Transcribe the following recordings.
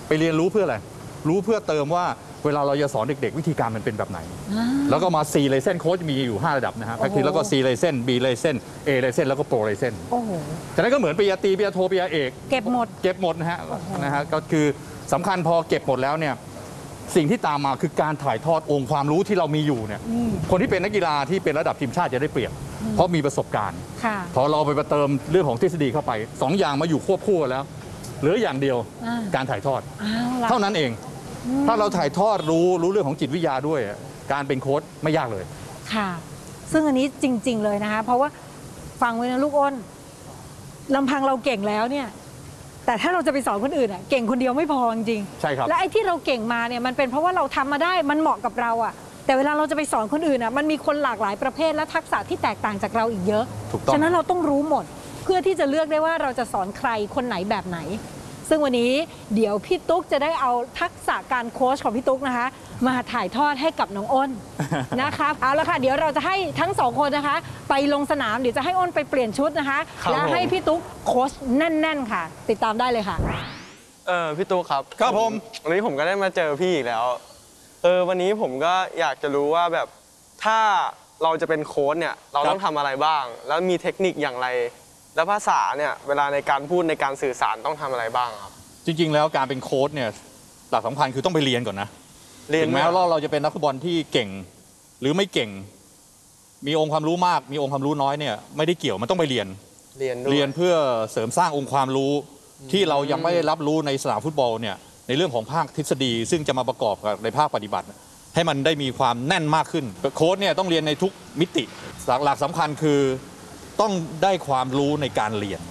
ไปเรียนรู้เพื่ออะไรรู้เพื่อเติมว่าเวลาเราจะสอนเด็กๆวิธีการมันเป็นแบบไหนแล้วก็มา C Lesson โค้ชมีอยู่5ระดับนะฮะก็คือแล้วก็ C Lesson B Lesson A Lesson แล้วก็ Pro Lesson จากนั้นก็เหมือนปริญญาตรีปริญญาโทปริญญาเอกเก็บหมดนะฮะก็คือสำคัญพอเก็บหมดแล้วเนี่ยสิ่งที่ตามมาคือการถ่ายทอดองค์ความรู้ที่เรามีอยู่เนี่ยคนที่เป็นนักกีฬาที่เป็นระดับทีมชาติจะได้เปรียบเพราะมีประสบการณ์พอเราไปเติมเรื่องของทฤษฎีเข้าไป2อย่างมาอยู่ควบคู่กันแล้วเหลืออย่างเดียวการถ่ายทอดเท่านั้นเองถ้าเราถ่ายทอดรู้เรื่องของจิตวิทยาด้วยการเป็นโค้ชไม่ยากเลยค่ะซึ่งอันนี้จริงๆเลยนะคะเพราะว่าฟังไว้นะลูกอ้นลำพังเราเก่งแล้วเนี่ยแต่ถ้าเราจะไปสอนคนอื่นเก่งคนเดียวไม่พอจริงใช่ครับและไอ้ที่เราเก่งมาเนี่ยมันเป็นเพราะว่าเราทำมาได้มันเหมาะกับเราแต่เวลาเราจะไปสอนคนอื่นมันมีคนหลากหลายประเภทและทักษะที่แตกต่างจากเราอีกเยอะฉะนั้นเราต้องรู้หมดเพื่อที่จะเลือกได้ว่าเราจะสอนใครคนไหนแบบไหนซึ่งวันนี้เดี๋ยวพี่ตุ๊กจะได้เอาทักษะการโค้ชของพี่ตุ๊กนะคะมาถ่ายทอดให้กับน้องอ้นนะคะเอาละค่ะเดี๋ยวเราจะให้ทั้งสองคนนะคะไปลงสนามเดี๋ยวจะให้อ้นไปเปลี่ยนชุดนะคะและให้พี่ตุ๊กโค้ชแน่นๆค่ะติดตามได้เลยค่ะพี่ตุ๊กครับครับผมวันนี้ผมก็ได้มาเจอพี่อีกแล้ววันนี้ผมก็อยากจะรู้ว่าแบบถ้าเราจะเป็นโค้ชเนี่ยเราต้องทำอะไรบ้างแล้วมีเทคนิคอย่างไรแล้วภาษาเนี่ยเวลาในการพูดในการสื่อสารต้องทำอะไรบ้างครับจริงๆแล้วการเป็นโค้ชเนี่ยหลักสำคัญคือต้องไปเรียนก่อนนะถึงแม้ว่าเราจะเป็นนักฟุตบอลที่เก่งหรือไม่เก่งมีองค์ความรู้มากมีองค์ความรู้น้อยเนี่ยไม่ได้เกี่ยวมันต้องไปเรียนเพื่อเสริมสร้างองค์ความรู้ที่เรายังไม่ได้รับรู้ในสนามฟุตบอลเนี่ยในเรื่องของภาคทฤษฎีซึ่งจะมาประกอบกับในภาคปฏิบัติให้มันได้มีความแน่นมากขึ้นโค้ชเนี่ยต้องเรียนในทุกมิติหลักสำคัญคือต้องได้ความรู้ในการเรียน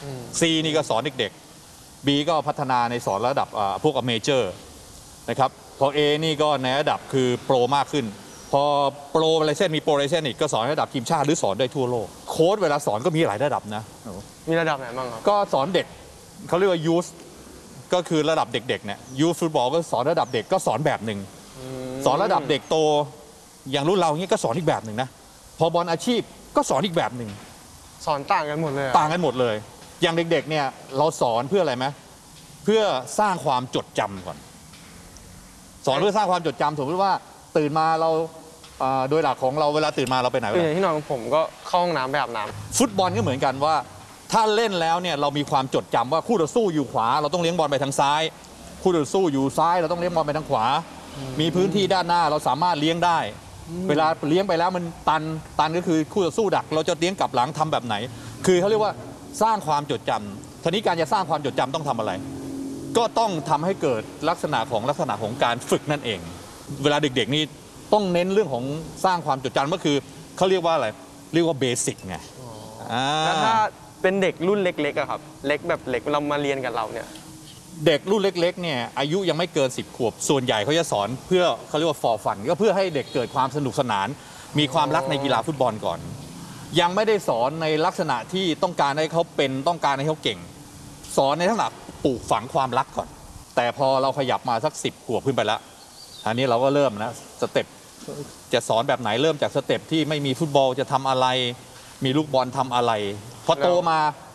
C นี่ก็สอนเด็กๆ B ก็พัฒนาในสอนระดับพวกเมเจอร์นะครับพอ A นี่ก็ในระดับคือโปรมากขึ้นพอโปรเลเซนมีโปรเลเซนอีกก็สอนระดับทีมชาติหรือสอนได้ทั่วโลกโค้ชเวลาสอนก็มีหลายระดับนะมีระดับไหนบ้างครับก็สอนเด็กเขาเรียกว่ายูสก็คือระดับเด็กๆเนี่ยยูสฟุตบอลก็สอนระดับเด็กก็สอนแบบหนึ่งสอนระดับเด็กโตอย่างรุ่นเราเนี้ยก็สอนอีกแบบหนึ่งนะพอบอลอาชีพก็สอนอีกแบบหนึ่งสอนต่างกันหมดเลยต่างกันหมดเลยอย่างเด็กๆเนี่ยเราสอนเพื่ออะไรไหมเพื่อสร้างความจดจำก่อนสอนเพื่อสร้างความจดจำสมมติว่าตื่นมาเราโดยหลักของเราเวลาตื่นมาเราไปไหนอย่างที่นอนผมก็เข้าห้องน้ำไปอาบน้ำฟุตบอลก็เหมือนกันว่าถ้าเล่นแล้วเนี่ยเรามีความจดจำว่าคู่ต่อสู้อยู่ขวาเราต้องเลี้ยงบอลไปทางซ้ายคู่ต่อสู้อยู่ซ้ายเราต้องเลี้ยงบอลไปทางขวามีพื้นที่ด้านหน้าเราสามารถเลี้ยงได้เวลาเลี้ยงไปแล้วมันตันก็คือคู่ต่อสู้ดักเราจะเลี้ยงกลับหลังทำแบบไหนคือเขาเรียกว่าสร้างความจดจำทีนี้การจะสร้างความจดจำต้องทำอะไรก็ต้องทำให้เกิดลักษณะของการฝึกนั่นเองเวลาเด็กๆนี่ต้องเน้นเรื่องของสร้างความจดจำก็คือเขาเรียกว่าอะไรเรียกว่าเบสิกไงแล้วถ้าเป็นเด็กรุ่นเล็กๆอะครับเล็กแบบเล็กเรามาเรียนกับเราเนี่ยเด็กรุ่นเล็กๆเนี่ยอายุยังไม่เกิน10 ขวบส่วนใหญ่เขาจะสอนเพื่อเขาเรียกว่าฟอร์ฟันก็เพื่อให้เด็กเกิดความสนุกสนานมีความรักในกีฬาฟุตบอลก่อนยังไม่ได้สอนในลักษณะที่ต้องการให้เขาเป็นต้องการให้เขาเก่งสอนในลักษณะปลูกฝังความรักก่อนแต่พอเราขยับมาสัก10 ขวบขึ้นไปแล้วอันนี้เราก็เริ่มนะสเต็ปจะสอนแบบไหนเริ่มจากสเต็ปที่ไม่มีฟุตบอลจะทำอะไรมีลูกบอลทำอะไรพอโตมา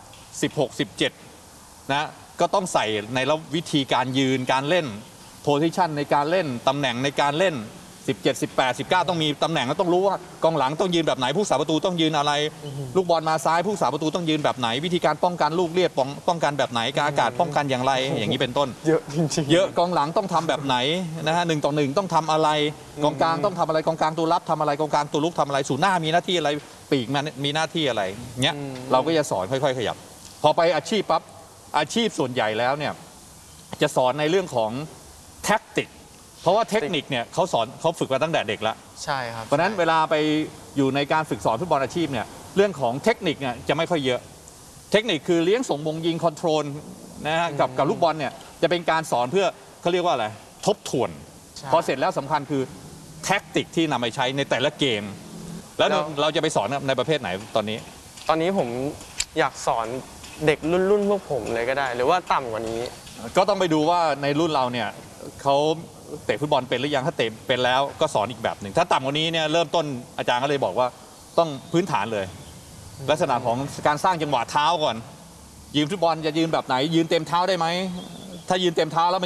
16 17นะก็ต้องใส่ในวิธีการยืนการเล่นโพซิชันในการเล่นตำแหน่งในการเล่น17 18 19ต้องมีตำแหน่งแล้วต้องรู้ว่ากองหลังต้องยืนแบบไหนผู้สาประตูต้องยืนอะไรลูกบอลมาซ้ายผู้สาประตูต้องยืนแบบไหนวิธีการป้องกันลูกเลียดป้องกันแบบไหนการอากาศป้องกันอย่างไรอย่างนี้เป็นต้นเยอะจริงๆเยอะกองหลังต้องทำแบบไหนนะฮะ1 ต่อ 1ต้องทำอะไรกองกลางต้องทำอะไรกองกลางตัวรับทำอะไรกองกลางตัวลุกทำอะไรศูนย์หน้ามีหน้าที่อะไรปีกมันมีหน้าที่อะไรเงี้ยเราก็จะสอนค่อยๆขยับพอไปอาชีพปั๊บอาชีพส่วนใหญ่แล้วเนี่ยจะสอนในเรื่องของแท็กติกเพราะว่าเทคนิคเนี่ยเขาฝึกมาตั้งแต่เด็กแล้วใช่ครับเพราะนั้นเวลาไปอยู่ในการฝึกสอนฟุตบอลอาชีพเนี่ยเรื่องของเทคนิคเนี่ยจะไม่ค่อยเยอะเทคนิคคือเลี้ยงส่งมงยิงคอนโทรลนะฮะกับลูกบอลเนี่ยจะเป็นการสอนเพื่อเขาเรียกว่าอะไรทบทวนพอเสร็จแล้วสำคัญคือแท็กติกที่นำไปใช้ในแต่ละเกมแล้วเราจะไปสอนในประเภทไหนตอนนี้ผมอยากสอนเด็กรุ่นพวกผมเลยก็ได้หรือว่าต่ำกว่านี้ก็ต้องไปดูว่าในรุ่นเราเนี่ยเขาเตะฟุตบอลเป็นหรือยังถ้าเตะเป็นแล้วก็สอนอีกแบบหนึ่งถ้าต่ำกว่านี้เนี่ยเริ่มต้นอาจารย์ก็เลยบอกว่าต้องพื้นฐานเลยลักษณะของการสร้างจังหวะเท้าก่อนยืนฟุตบอลจะยืนแบบไหนยืนเต็มเท้าได้ไหมถ้ายืนเต็มเท้าแล้ว